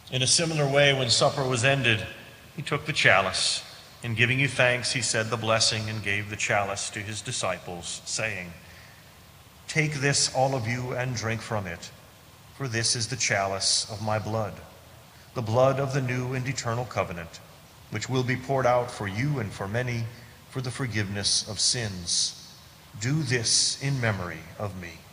In a similar way, when supper was ended, he took the chalice. In giving you thanks, he said the blessing and gave the chalice to his disciples, saying, "Take this, all of you, and drink from it, for this is the chalice of my blood, the blood of the new and eternal covenant, which will be poured out for you and for many for the forgiveness of sins. Do this in memory of me."